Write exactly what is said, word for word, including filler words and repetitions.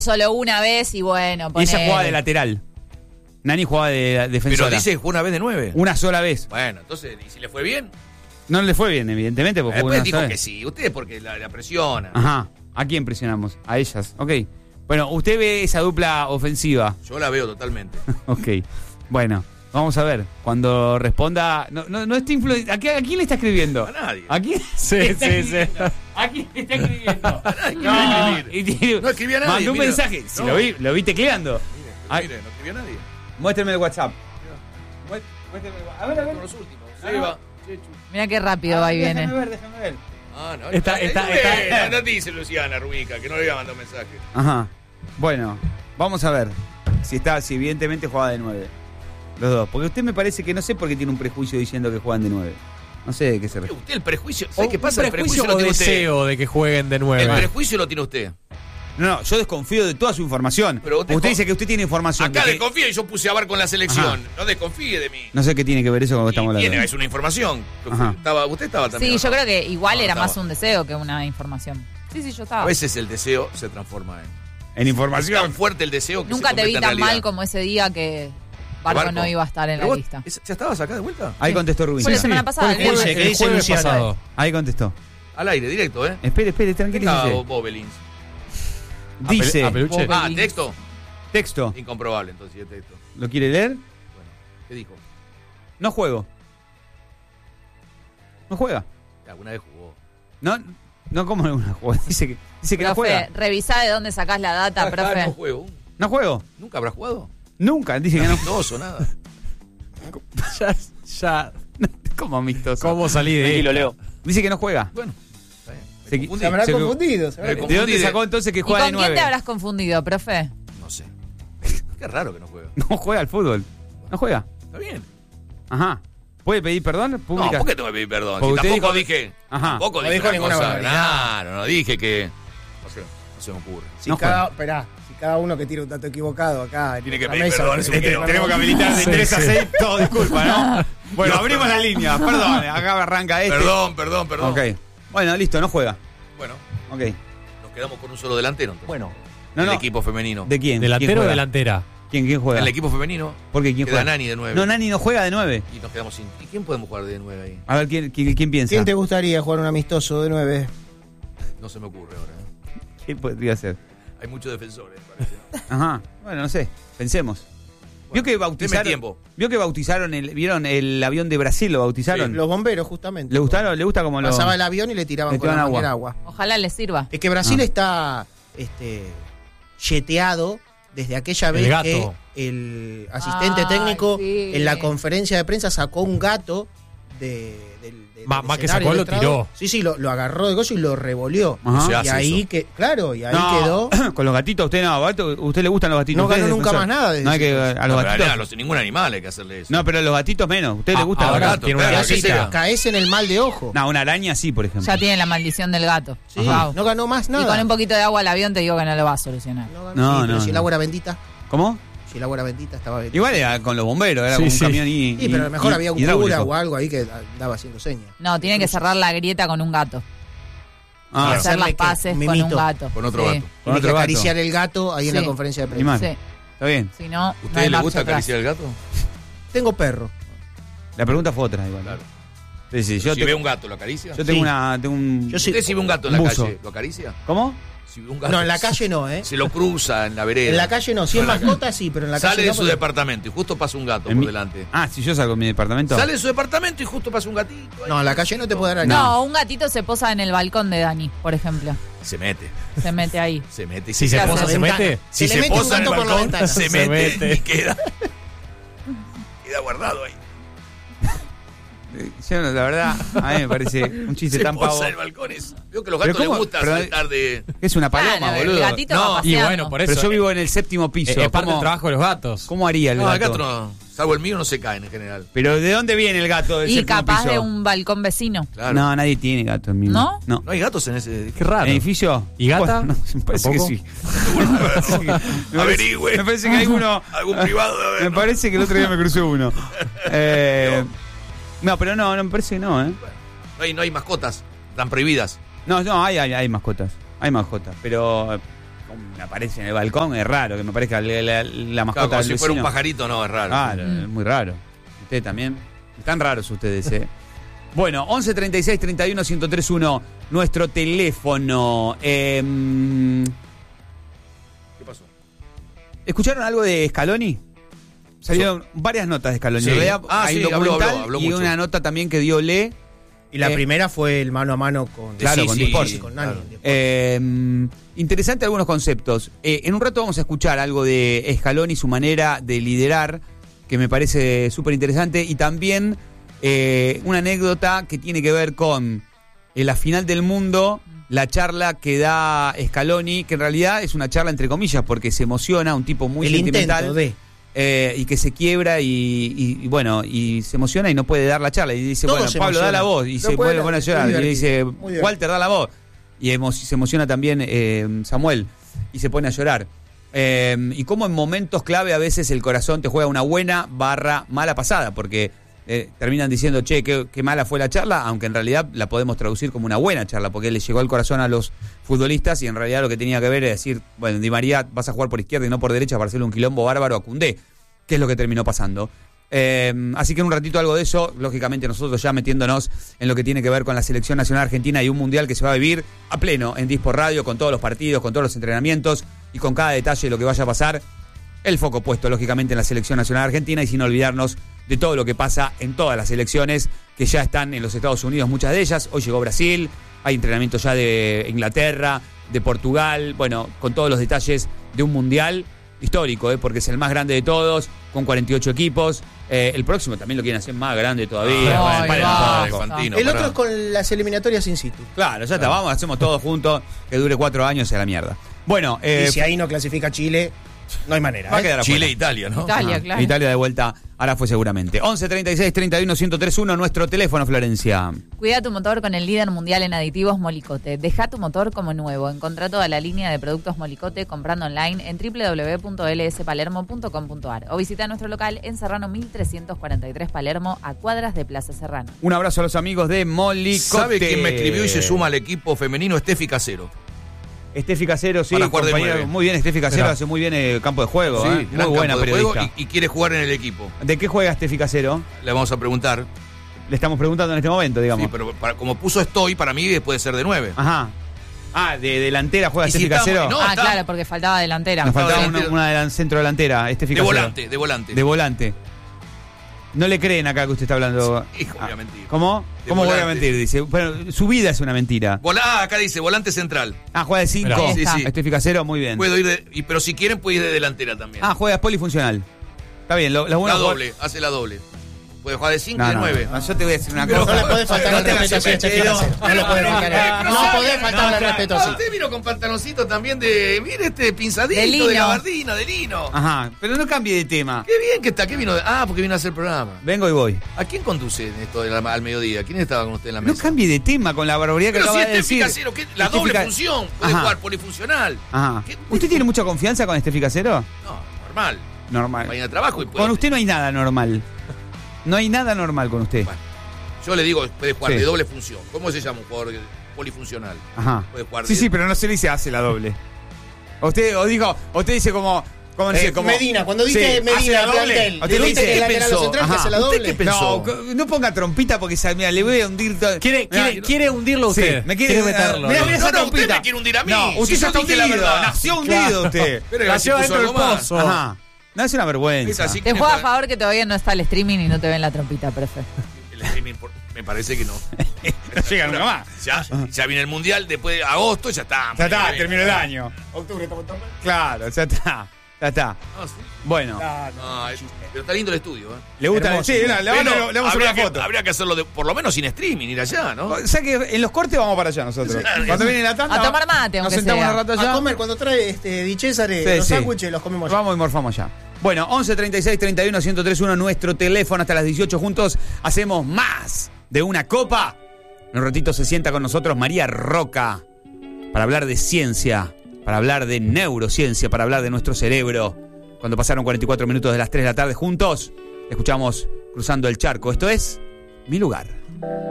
solo una vez y bueno, Y poner... ella jugaba de lateral. Nani jugaba de defensora. Pero dice que jugó una vez de nueve. Una sola vez. Bueno, entonces, ¿y si le fue bien? No le fue bien, evidentemente, porque jugó Después una dijo sola que vez. sí. Ustedes porque la, la presionan. Ajá. ¿A quién presionamos? A ellas. Ok. Bueno, usted ve esa dupla ofensiva. Yo la veo totalmente. Ok. Bueno, vamos a ver. Cuando responda. No, no, no está influ... ¿A, qué- ¿A quién le está escribiendo? A nadie. ¿A quién? Sí, le está sí, escribiendo? ¿A quién le está escribiendo? nadie quiere No, escribir. y tiene- No escribía nadie, Mandó un mira. mensaje. Si No. lo vi, lo vi tecleando. Mire, Ay. mire, no escribió nadie. Muéstrame el WhatsApp. Mué- Muéstrame el WhatsApp. A ver, a ver. Con los últimos. Ah, Seba, Chechu. Mirá qué rápido va y Déjame viene. ver, déjame ver. Ah, no. Está- está- está- No dice Luciana Rubica, que no le había mandado un mensaje. Ajá. Bueno, vamos a ver si está, si evidentemente juega de nueve. Los dos. Porque usted me parece que no sé por qué tiene un prejuicio diciendo que juegan de nueve. No sé de qué se refiere. Usted el prejuicio. ¿Sabe ¿Un qué pasa? El prejuicio prejuicio lo o tiene usted. deseo de que jueguen de nueve? El prejuicio lo tiene usted. No, no, yo desconfío de toda su información. Pero usted usted dice que usted tiene información. Acá de que- desconfíe y yo puse a Bar con la selección. Ajá. No desconfíe de mí. No sé qué tiene que ver eso con lo que estamos Y hablando. tiene, es una información. Ajá. Estaba, usted estaba también. Sí, ¿o yo no? creo que igual No, era estaba. más un deseo que una información. Sí, sí, yo estaba. A veces el deseo se transforma en. En Es información. tan fuerte el deseo que Nunca se te vi convierte en tan mal realidad. como ese día que Barco, Barco. no iba a estar en Pero la vos, lista. ¿es- ¿Ya estabas acá de vuelta? Ahí contestó Rubín. Fue la semana pasada, Fue el el viernes. jueves, ¿Qué el dice jueves Luciana? pasado. Ahí contestó. Al aire, directo, ¿eh? Espere, espere, Venga, tranquilícese. Bobelins. Dice, A peluche. Ah, texto. texto, Incomprobable, entonces, el texto. ¿lo quiere leer? Bueno, ¿qué dijo? No juego. No juega. Alguna vez jugó. No, no como alguna juega. Dice que, dice que no Profe, juega. revisá de dónde sacás la data, Acá profe. no juego. No juego. ¿Nunca habrá jugado? Nunca. Dice que no. Dos o nada. Ya, ya. ¿Cómo amistoso? ¿Cómo salí de Tranquilo, esta? Leo. Dice que no juega. Bueno, está bien. Me Se- confundí. se habrá Se- confundido. me ¿De confundí dónde sacó entonces que ¿Y juega con de quién nueve? te habrás confundido, profe? No sé. Qué raro que no juega. No juega al fútbol. No juega. Está bien. Ajá. ¿Puede pedir perdón? No, Pública. ¿por qué tengo que pedir perdón? Porque Si usted tampoco dijo- dije. Ajá. Tampoco No dije dijo una ninguna cosa. barbaridad. Claro, no dije que. No sé, no se me ocurre. Si No cada, esperá, si cada uno que tira un dato equivocado acá en Tiene que nuestra pedir mesa, perdón, que eso se que tira tenemos una- que habilitar de Sí, tres a sí. seis. Todo, disculpa, ¿no? Bueno, No. abrimos la línea. Perdón, acá arranca este. Perdón, perdón, perdón. Ok. Bueno, listo, no juega. Bueno, Ok. nos quedamos con un solo delantero entonces. Bueno, No, el no. equipo femenino. ¿De quién? ¿Quién ¿Delantero o juega? delantera? ¿Quién, quién juega? El equipo femenino. ¿Por qué? ¿Quién Queda juega? Nani de nueve. No, Nani no juega de nueve. Y nos quedamos sin. ¿Y quién podemos jugar de nueve ahí? A ver, ¿quién, quién, quién piensa? ¿quién te gustaría jugar un amistoso de nueve? No se me ocurre ahora. ¿eh? ¿Quién podría ser? Hay muchos defensores, parece. Ajá. Bueno, no sé. Pensemos. ¿Vio que deme bautizaron? tiempo. ¿Vio que bautizaron el, vieron el avión de Brasil? ¿Lo bautizaron? Los bomberos, justamente. ¿Le gustaron? ¿Le gusta como lo...? Pasaba el avión y le tiraban Le con la tiraban manguera agua. Ojalá les sirva. Es que Brasil Ah. está este, yeteado desde aquella El vez gato. que el asistente Ay, técnico sí. en la conferencia de prensa sacó un gato de, del, del Más- más que escenario sacó, del lo estrado. tiró. Sí, sí, lo, lo agarró de gozo y lo revolvió. Ajá. Se Y hace ahí eso. que, claro, y ahí No, quedó. con los gatitos, usted no, ¿a usted le gustan los gatitos? No ¿Usted ganó es nunca defensor? más nada desde No hay que, ese a los No, pero gatitos. a los- ningún animal hay que hacerle eso. No, pero a los gatitos menos. ¿A usted le Ah, gusta? ahora los tiene una perro, Casi que te sea. caes en el mal de ojo. No, una araña sí, por ejemplo. Ya tiene la maldición del gato. Sí, Wow. no ganó más Y nada. con un poquito de agua al avión te digo que no lo va a solucionar. No, ganó, No, sí, pero no, si el no. agua era bendita, ¿Cómo? si el agua era bendita estaba bendita. Igual era con los bomberos, era Sí, como un sí. camión y. Sí, pero a lo mejor y- había un hidráulico. cura o algo ahí que andaba haciendo señas. No, tiene que cerrar la grieta con un gato. Ah, Y hacer las hacerle que paces un con un mimito. gato. Con otro Sí. gato. Con Tiene otro que gato. acariciar el gato ahí en Sí. la conferencia de Y prensa. mal. Sí. Está bien. Si no, no hay ¿Ustedes les marcha gusta atrás. acariciar el gato? Tengo perro. La pregunta fue otra, igual. Claro. Sí, sí, yo, si te- ve un gato, ¿lo acaricia? yo tengo Sí. una. Tengo un... Yo sí. ¿Usted si ve un gato en la Un buzo. calle, lo acaricia? ¿Cómo? Si ve un gato, No, en la calle no, ¿eh? se lo cruza en la vereda. En la calle no. Si es No, en la mascota, sí, pero en la calle Sale de no. su porque- departamento y justo pasa un gato En por mi- delante. Ah, si yo salgo de mi departamento. Sale de su departamento y justo pasa un gatito. ahí. No, en la calle no te puede dar No, nada. un gatito se posa en el balcón de Dani, por ejemplo. Se mete. Se mete ahí. Se mete y Si se hace? posa, se Ventana. mete. Si Se se, le mete un posa en el gato por la balcón, ventana. se, Se mete, mete. y queda. queda guardado ahí. Eh, Yo, la verdad, a mí me parece un chiste Se tan posa pavo. en el balcón. Es- Veo que a los Pero gatos les ¿cómo? gusta Pero- saltar de. Es una paloma, Claro, el boludo. gatito No, va Y paseando. bueno, por eso. Pero yo vivo en el séptimo piso. eh, es parte ¿Cómo, del trabajo de los gatos. ¿Cómo haría el No, gato? el gato no. Salvo el mío, no se caen en general. Pero ¿de dónde viene el gato del Y séptimo capaz piso? de un balcón vecino. Claro. No, nadie tiene gato en mi ¿No? No. No hay gatos en ese. Qué raro. ¿Edificio? ¿Y gata? Bueno, no, me parece ¿Tampoco? que sí. Me parece- Averigüe. Me parece que hay uno. Algún privado de haber. Me parece que el otro día me crucé uno. Eh, no, pero no, no me parece que no, ¿eh? No hay, no hay mascotas tan prohibidas. No, no, hay, hay, hay mascotas. Hay mascotas. Pero me aparece en el balcón, es raro que me aparezca la, la, la mascota Claro, como del si fuera un vecino. pajarito, no, es raro. Claro, Mm. es muy raro. Usted también. Están raros ustedes, ¿eh? Bueno, once treinta y seis treinta y uno ciento tres uno, nuestro teléfono. Eh, ¿Qué pasó? ¿Escucharon algo de Scaloni? Salieron varias notas de Scaloni. Sí. En realidad, Ah, hay sí, un habló, documental habló, habló y mucho. una nota también que dio Le. Y la Eh, primera fue el mano a mano con, Claro, Sí, con sí, Disport. sí, con Nani. claro. Disport. Eh, interesante algunos conceptos. Eh, en un rato vamos a escuchar algo de Scaloni, su manera de liderar, que me parece súper interesante. Y también eh, una anécdota que tiene que ver con en la final del mundo, la charla que da Scaloni, que en realidad es una charla entre comillas, porque se emociona, un tipo muy el sentimental. intento de. Eh, y que se quiebra y, y- y bueno, y se emociona y no puede dar la charla. Y dice, Todos bueno, se Pablo, da emocionan. la voz. Y No se puede, vuelve a poner a muy llorar. Y le divertido, dice, muy divertido. Walter, da la voz. Y emo- se emociona también eh, Samuel y se pone a llorar. Eh, y como en momentos clave a veces el corazón te juega una buena barra mala pasada, porque eh, terminan diciendo, che, qué, qué mala fue la charla, aunque en realidad la podemos traducir como una buena charla, porque le llegó al corazón a los futbolistas y en realidad lo que tenía que ver es decir, bueno, Di María vas a jugar por izquierda y no por derecha para hacerle un quilombo bárbaro a Koundé, que es lo que terminó pasando. Eh, así que en un ratito algo de eso, lógicamente nosotros ya metiéndonos en lo que tiene que ver con la selección nacional argentina y un mundial que se va a vivir a pleno en Disport Radio, con todos los partidos, con todos los entrenamientos y con cada detalle de lo que vaya a pasar. El foco puesto lógicamente en la selección nacional argentina y sin olvidarnos de todo lo que pasa en todas las selecciones que ya están en los Estados Unidos, muchas de ellas. Hoy llegó Brasil, hay entrenamiento ya de Inglaterra, de Portugal, bueno, con todos los detalles de un mundial histórico, ¿eh? Porque es el más grande de todos, con cuarenta y ocho equipos. Eh, el próximo también lo quieren hacer más grande todavía. Ay, Bueno, paren un basta. poco. Fantino, el pará. otro es con las eliminatorias in situ. Claro, ya está, vamos, hacemos todo juntos, que dure cuatro años y a la mierda. Bueno, eh, y si ahí no clasifica Chile, no hay manera. va a ¿eh? quedar afuera. Chile e Italia, ¿no? Italia, Ah, claro. Italia de vuelta, ahora fue seguramente. once treinta y seis treinta y uno ciento tres uno, nuestro teléfono, Florencia. Cuida tu motor con el líder mundial en aditivos Molicote. Deja tu motor como nuevo. Encontrá toda la línea de productos Molicote comprando online en doble u doble u doble u punto l s palermo punto com punto a r o visita nuestro local en Serrano mil trescientos cuarenta y tres Palermo, a cuadras de Plaza Serrano. Un abrazo a los amigos de Molicote. ¿Sabe quién me escribió y se suma al equipo femenino? Steffi Casero. Estefi Casero, sí, Para jugar de compañero, nueve. muy bien, Estefi Casero Mirá. hace muy bien el campo de juego, ¿eh? muy gran buena campo de juego periodista. y, y quiere jugar en el equipo. ¿De qué juega Estefi Casero? Le vamos a preguntar. Le estamos preguntando en este momento, digamos. Sí, pero para- como puso estoy, para mí puede ser de nueve. Ajá. Ah, de delantera juega Y si Estefi estamos- Casero. no, ah, está- claro, porque faltaba delantera. Nos faltaba de una, delantera. una delan- centro delantera, Estefi De Casero. volante, de volante. De volante. No le creen acá que usted está hablando. Sí, hijo, Ah, voy a mentir. ¿Cómo? De ¿Cómo voy a volante. mentir? Dice. Bueno, su vida es una mentira. Volá- ah, acá dice volante central. Ah, juega de cinco. Mirá. Sí, sí. Estefi Casero, muy bien. Puedo ir de, y, pero si quieren puede ir de delantera también. Ah, juega polifuncional. Está bien, lo, lo la bueno doble, hace la doble. Puede jugar de cinco No, y de no, nueve. no, yo te voy a decir una Pero cosa. No le puede faltar No el te respeto hagas a este metido. Casero. No le puede faltar el- Pero no sabe- puede faltarle el respeto Ah, así. usted vino con pantaloncito también de. Mire este pinzadito De de, lino. gabardina, de lino. Ajá, pero no cambie de tema. Qué bien que está. ¿Qué vino? de- Ah, porque vino a hacer el programa. Vengo y voy. ¿A quién conduce en esto de la- al mediodía? ¿Quién estaba con usted en la No mesa? cambie de tema con la barbaridad que Pero si acaba de este decir. Casero, ¿qué? la Estefi doble Ca- función. Puede Ajá. jugar polifuncional. Ajá. ¿Qué- ¿Usted tiene mucha confianza con Estefi Casero? No, normal. Normal. Mañana trabajo y puede. Con usted no hay nada normal. No hay nada normal con usted. Bueno, yo le digo, puede jugar Sí. de doble función. ¿Cómo se llama un jugador polifuncional? Ajá. Puede jugar Sí, de- sí, pero no se le dice hace la doble. Usted, o dijo, usted dice como, como no sé, Eh, como Medina, cuando dice Sí, hace Medina, la el doble. plantel, Usted de le dice dice, que el ¿qué lateral pensó? central que Ajá. hace la ¿Usted doble. qué pensó? No, co- no ponga trompita porque sa- mira, le voy a hundir todo. Quiere, Mira, quiere, quiere hundirlo Sí, usted. me quiere, meterlo. Mira, ¿no? mira No, esa no, usted trompita. me quiere hundir a mí. No, Si usted yo ya está dije la hundido. verdad. Nació Claro. hundido usted. Pero Nació si puso dentro del algo más. pozo. Ajá. No, es una vergüenza. Es así. Te juega a favor que todavía no está el streaming y no te ven la trompita, perfecto. El streaming, por- me parece que no. No llega nunca más. Ya, ya viene el mundial, después de agosto ya está. Ya está, Bien. terminó el año. Octubre, estamos tomando. Claro, ya está. Ya está. Ah, sí. Bueno, Ah, es- pero está lindo el estudio, ¿eh? le gusta. Hermoso. Sí, una- le, vamos, Pero le vamos a hacer habría una que- foto. Habría que hacerlo de- por lo menos sin streaming, ir allá, ¿no? O sea que en los cortes vamos para allá nosotros. Sí. Cuando viene la tanda. A tomar mate, nos aunque sentamos sea. un rato A allá. comer, cuando trae este, Di Césare Sí, los sí. sándwiches, los comemos allá. Vamos y morfamos ya. Bueno, once treinta y seis treinta y uno ciento tres uno, nuestro teléfono hasta las dieciocho. Juntos hacemos más de una copa. En un ratito se sienta con nosotros María Roca para hablar de ciencia, para hablar de neurociencia, para hablar de nuestro cerebro. Cuando pasaron cuarenta y cuatro minutos de las tres de la tarde juntos, escuchamos Cruzando el Charco. Esto es Mi Lugar.